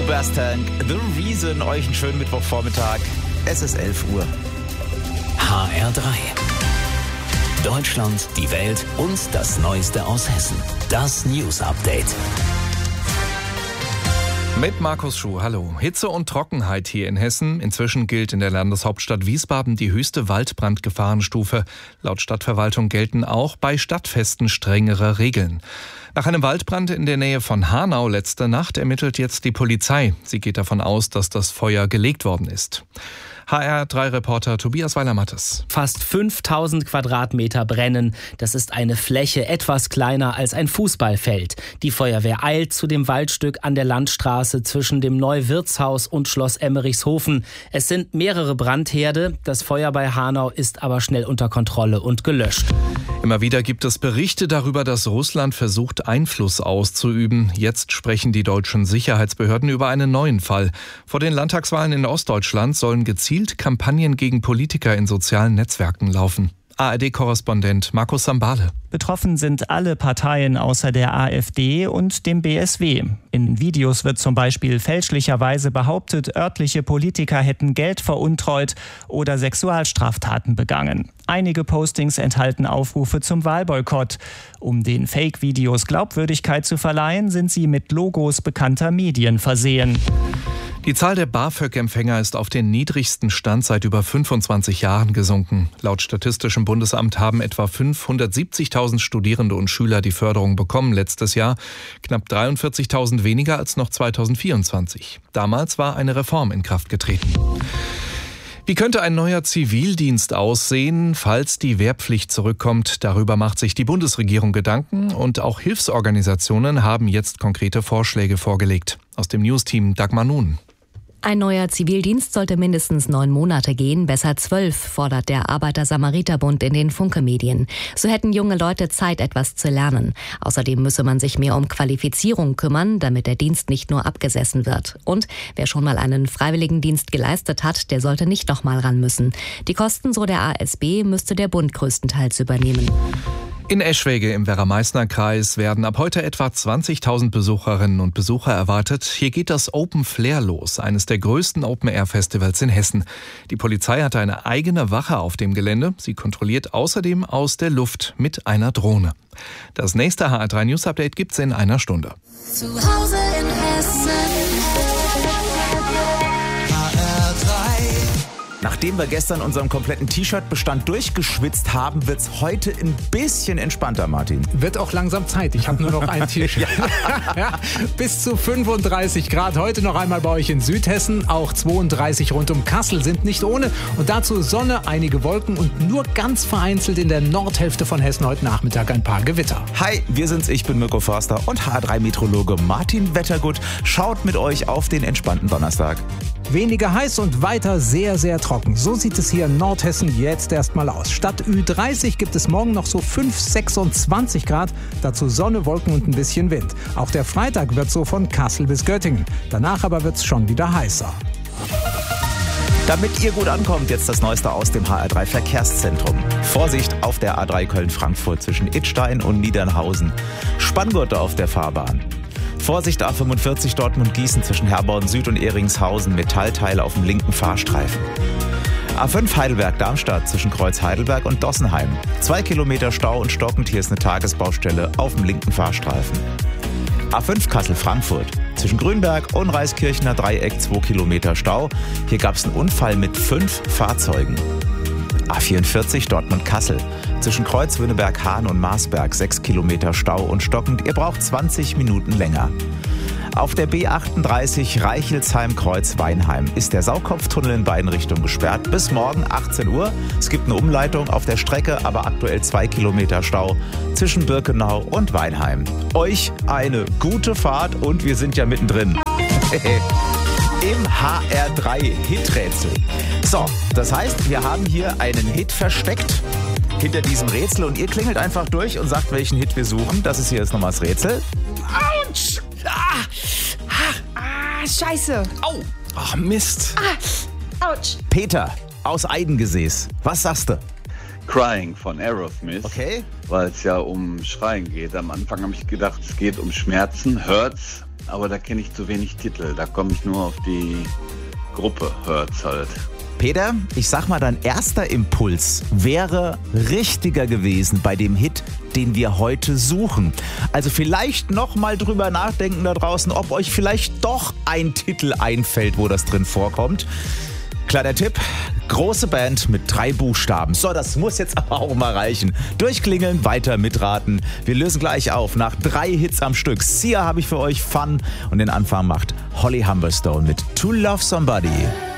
Tank, The Reason. Euch einen schönen Mittwochvormittag. Es ist 11 Uhr. HR3. Deutschland, die Welt und das Neueste aus Hessen. Das News Update. Mit Markus Schuh, hallo. Hitze und Trockenheit hier in Hessen. Inzwischen gilt in der Landeshauptstadt Wiesbaden die höchste Waldbrandgefahrenstufe. Laut Stadtverwaltung gelten auch bei Stadtfesten strengere Regeln. Nach einem Waldbrand in der Nähe von Hanau letzte Nacht ermittelt jetzt die Polizei. Sie geht davon aus, dass das Feuer gelegt worden ist. HR3-Reporter Tobias Weiler-Mattes. Fast 5000 Quadratmeter brennen. Das ist eine Fläche etwas kleiner als ein Fußballfeld. Die Feuerwehr eilt zu dem Waldstück an der Landstraße zwischen dem Neuwirtshaus und Schloss Emmerichshofen. Es sind mehrere Brandherde. Das Feuer bei Hanau ist aber schnell unter Kontrolle und gelöscht. Immer wieder gibt es Berichte darüber, dass Russland versucht, Einfluss auszuüben. Jetzt sprechen die deutschen Sicherheitsbehörden über einen neuen Fall. Vor den Landtagswahlen in Ostdeutschland sollen gezielt Kampagnen gegen Politiker in sozialen Netzwerken laufen. ARD-Korrespondent Markus Sambale. Betroffen sind alle Parteien außer der AfD und dem BSW. In Videos wird zum Beispiel fälschlicherweise behauptet, örtliche Politiker hätten Geld veruntreut oder Sexualstraftaten begangen. Einige Postings enthalten Aufrufe zum Wahlboykott. Um den Fake-Videos Glaubwürdigkeit zu verleihen, sind sie mit Logos bekannter Medien versehen. Die Zahl der BAföG-Empfänger ist auf den niedrigsten Stand seit über 25 Jahren gesunken. Laut Statistischem Bundesamt haben etwa 570.000 Studierende und Schüler die Förderung bekommen letztes Jahr. Knapp 43.000 weniger als noch 2024. Damals war eine Reform in Kraft getreten. Wie könnte ein neuer Zivildienst aussehen, falls die Wehrpflicht zurückkommt? Darüber macht sich die Bundesregierung Gedanken und auch Hilfsorganisationen haben jetzt konkrete Vorschläge vorgelegt. Aus dem Newsteam Dagmar Nun. Ein neuer Zivildienst sollte mindestens 9 Monate gehen, besser 12, fordert der Arbeiter-Samariter-Bund in den Funke-Medien. So hätten junge Leute Zeit, etwas zu lernen. Außerdem müsse man sich mehr um Qualifizierung kümmern, damit der Dienst nicht nur abgesessen wird. Und wer schon mal einen Freiwilligendienst geleistet hat, der sollte nicht noch mal ran müssen. Die Kosten, so der ASB, müsste der Bund größtenteils übernehmen. In Eschwege im Werra-Meißner-Kreis werden ab heute etwa 20.000 Besucherinnen und Besucher erwartet. Hier geht das Open Flair los, eines der größten Open-Air-Festivals in Hessen. Die Polizei hat eine eigene Wache auf dem Gelände. Sie kontrolliert außerdem aus der Luft mit einer Drohne. Das nächste HR3 News Update gibt's in einer Stunde. Zu Hause in Hessen. Nachdem wir gestern unseren kompletten T-Shirt-Bestand durchgeschwitzt haben, wird's heute ein bisschen entspannter, Martin. Wird auch langsam Zeit. Ich habe nur noch ein T-Shirt. Ja, bis zu 35 Grad. Heute noch einmal bei euch in Südhessen. Auch 32 rund um Kassel sind nicht ohne. Und dazu Sonne, einige Wolken und nur ganz vereinzelt in der Nordhälfte von Hessen heute Nachmittag ein paar Gewitter. Hi, wir sind's. Ich bin Mirko Förster und HR3-Meteorologe Martin Wettergut schaut mit euch auf den entspannten Donnerstag. Weniger heiß und weiter sehr, sehr trocken. So sieht es hier in Nordhessen jetzt erstmal aus. Statt Ü30 gibt es morgen noch so 26 Grad. Dazu Sonne, Wolken und ein bisschen Wind. Auch der Freitag wird so von Kassel bis Göttingen. Danach aber wird es schon wieder heißer. Damit ihr gut ankommt, jetzt das Neueste aus dem HR3 Verkehrszentrum. Vorsicht auf der A3 Köln-Frankfurt zwischen Idstein und Niedernhausen. Spanngurte auf der Fahrbahn. Vorsicht A45 Dortmund-Gießen zwischen Herborn Süd und Ehringshausen. Metallteile auf dem linken Fahrstreifen. A5 Heidelberg-Darmstadt zwischen Kreuz Heidelberg und Dossenheim. 2 Kilometer Stau und stockend. Hier ist eine Tagesbaustelle auf dem linken Fahrstreifen. A5 Kassel-Frankfurt. Zwischen Grünberg und Reiskirchener Dreieck 2 Kilometer Stau. Hier gab es einen Unfall mit 5 Fahrzeugen. A44 Dortmund-Kassel. Zwischen Kreuz-Wünneberg-Hahn und Marsberg 6 Kilometer Stau und stockend. Ihr braucht 20 Minuten länger. Auf der B38 Reichelsheim-Kreuz-Weinheim ist der Saukopftunnel in beiden Richtungen gesperrt bis morgen 18 Uhr. Es gibt eine Umleitung auf der Strecke, aber aktuell 2 Kilometer Stau zwischen Birkenau und Weinheim. Euch eine gute Fahrt und wir sind ja mittendrin. Im HR3-Hiträtsel. So, das heißt, wir haben hier einen Hit versteckt hinter diesem Rätsel und ihr klingelt einfach durch und sagt, welchen Hit wir suchen. Das ist hier jetzt nochmal das Rätsel. Autsch! Scheiße! Au! Ach, Mist! Autsch! Peter aus Eidengesäß, was sagst du? Crying von Aerosmith, Okay. weil es ja um Schreien geht. Am Anfang habe ich gedacht, es geht um Schmerzen, Hurts, aber da kenne ich zu wenig Titel. Da komme ich nur auf die Gruppe, hört's halt. Peter, ich sag mal, dein erster Impuls wäre richtiger gewesen bei dem Hit, den wir heute suchen. Also vielleicht noch mal drüber nachdenken da draußen, ob euch vielleicht doch ein Titel einfällt, wo das drin vorkommt. Kleiner Tipp, große Band mit 3 Buchstaben. So, das muss jetzt aber auch mal reichen. Durchklingeln, weiter mitraten. Wir lösen gleich auf nach 3 Hits am Stück. Sia habe ich für euch, Fun, und den Anfang macht Holly Humberstone mit To Love Somebody.